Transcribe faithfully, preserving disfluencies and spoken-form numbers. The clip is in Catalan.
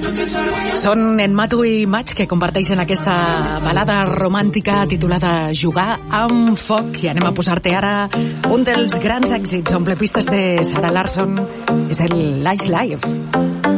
Són en Matu i Maig que comparteixen aquesta balada romàntica titulada Jugar amb foc, i anem a posar-te ara un dels grans èxits omple pistes de Sara Larsson, és el Lies Life.